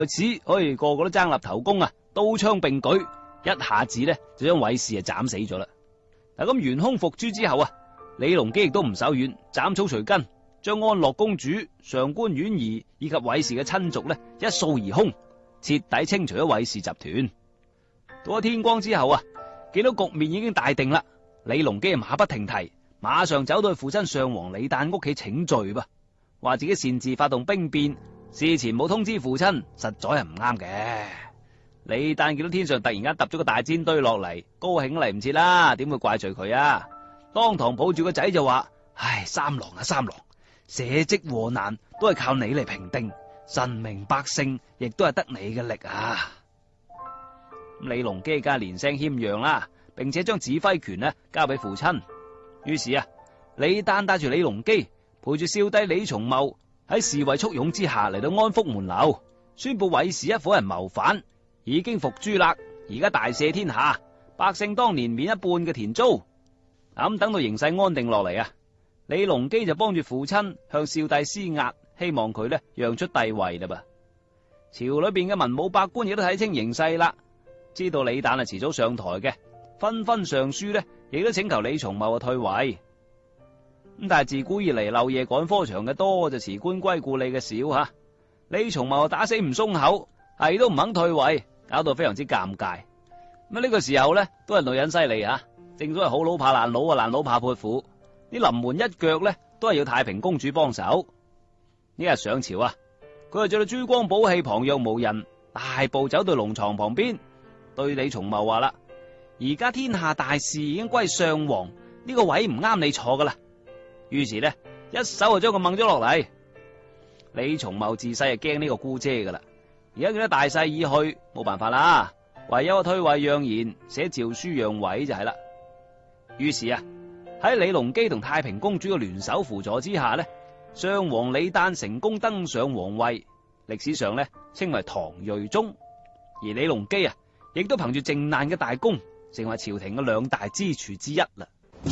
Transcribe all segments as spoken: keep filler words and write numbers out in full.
此可以個個都爭立頭功啊，刀槍並舉，一下子咧就將韋氏啊斬死咗啦。嗱，咁元兇伏誅之後啊，李隆基亦都唔手軟，斬草除根，將安樂公主、上官婉兒以及韋氏嘅親族咧一掃而空，徹底清除咗韋氏集團。到咗天光之後啊，見到局面已經大定啦，李隆基馬不停蹄，馬上走到去父親上皇李旦屋企請罪噃，話自己擅自發動兵變，事前冇通知父親，實在係唔啱嘅。李旦見到天上突然間揼咗個大煎堆落嚟，高興嚟唔切啦，點會怪罪佢啊？當堂抱住個仔就話：唉，三郎啊三郎，社稷禍難都係靠你嚟平定，臣民百姓亦都係得你嘅力啊！李隆基梗係連聲謙讓啦，並且將指揮權呢交俾父親。於是啊，李旦帶住李隆基陪住少帝李重茂喺侍衛簇擁之下嚟到安福門樓，宣布韋氏一伙人謀反，已經伏誅啦，而家大赦天下，百姓當年免一半嘅田租。咁等到形勢安定落嚟啊，李隆基就幫住父親向少帝施壓，希望佢呢讓出帝位啦噃。朝裏邊嘅文武百官亦都睇清形勢啦，知道李旦係遲早上台嘅，紛紛上書呢，亦都請求李重茂嘅退位。咁但係自古以嚟漏夜趕科場嘅多，就辭官歸故吏嘅少吓。李重茂打死唔鬆口，係都唔肯退位，搞到非常之尷尬。咁呢個時候呢，都係女人犀利吓，正所謂好佬怕爛佬啊，爛佬怕潑婦。啲臨門一腳呢，都係要太平公主幫手。呢日上朝啊，佢就着到珠光寶氣，旁若無人，大步走到龍床旁邊，對李重茂話啦：而家天下大事已經歸上皇，呢個位唔啱你坐噶啦。於是呢，一手就將佢掹咗落嚟。李重茂自細就驚呢個姑姐噶啦，而家見到大勢已去，冇辦法啦，唯有退位讓賢，寫詔書讓位就係啦。於是啊，喺李隆基同太平公主嘅聯手輔助之下呢，上皇李旦成功登上皇位，歷史上呢稱為唐睿宗。而李隆基啊，亦都憑住靖難嘅大功，成為朝廷嘅兩大支柱之一啦。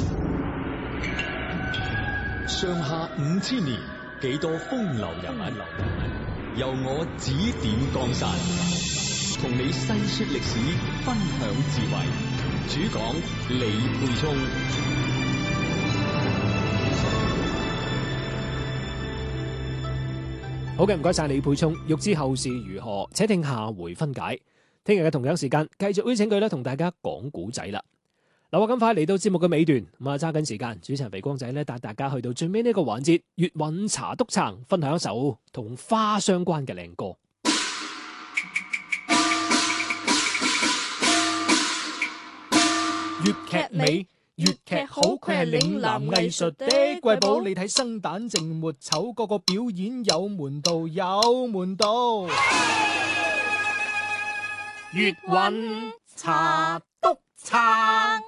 上下五千年，幾多風流人物，由我指點江山，同你細說歷史，分享智慧。主講李沛聰。 好嘅，唔該晒李沛聰。欲知後事如何，且聽下回分解。聽日嘅同樣時間，繼續邀請佢咧同大家講古仔啦。嗱，我咁快嚟到節目嘅尾段，咁啊揸緊時間，主持人肥光仔咧帶大家去到最尾呢個環節，粵韻茶篤撐，分享一首同花相關嘅靚歌。粵劇美，粵劇好，佢係嶺南藝術的瑰寶。你睇生旦淨末丑，個個表演有門道，有門道。粵韻茶篤撐。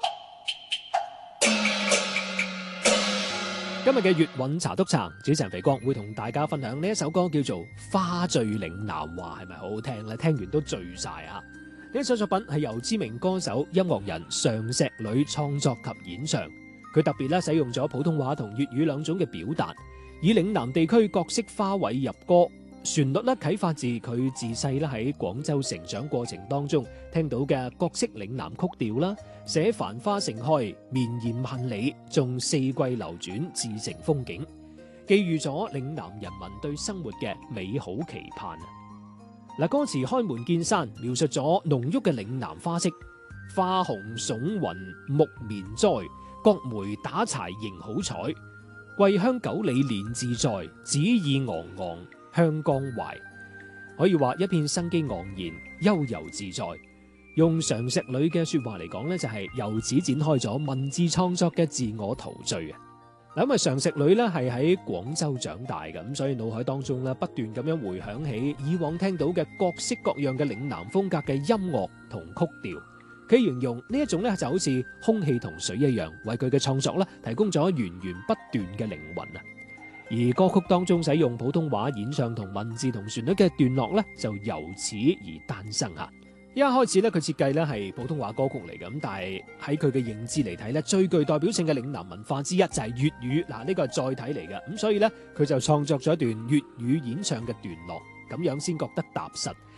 今日嘅粵韻茶篤撐，主持人肥光會同大家分享呢一首歌，叫做《花醉嶺南》。話係咪好好聽咧？聽完都醉晒啊！呢一首作品係由知名歌手、音樂人常石磊創作及演唱。佢特別咧使用咗普通話同粵語兩種嘅表達，以嶺南地區各式花卉入歌。旋律咧啟發自佢自細咧喺廣州成長過程當中聽到嘅各式嶺南曲調啦，寫繁花盛開、綿延萬里，縱四季流轉，自成風景，寄予咗嶺南人民對生活嘅美好期盼。嗱，歌詞開門見山，描述咗濃郁嘅嶺南花色，花紅聳雲木棉栽，各梅打柴迎好彩，桂香九里蓮自在，紫意昂昂香江懷，可以話一片生機盎然，悠游自在。用常石磊嘅說話嚟講呢，就係由此展開咗文字創作嘅自我陶醉啊！嗱，咁啊，常石磊呢係喺廣州長大嘅，咁所以腦海當中呢不斷咁樣回響起以往聽到嘅各式各樣嘅嶺南風格嘅音樂同曲調。佢形容呢一種呢就好似空氣同水一樣，為佢嘅創作呢提供咗源源不斷嘅靈魂啊！而歌曲當中使用普通話演唱同文字同旋律嘅段落呢，就由此而誕生吓。一開始咧，佢設計咧係普通話歌曲嚟嘅，咁但係喺佢嘅認知嚟睇咧，最具代表性嘅嶺南文化之一就係粵語。嗱，呢個係載體嚟嘅，咁所以咧佢就創作咗一段粵語演唱嘅段落，咁樣先覺得踏實。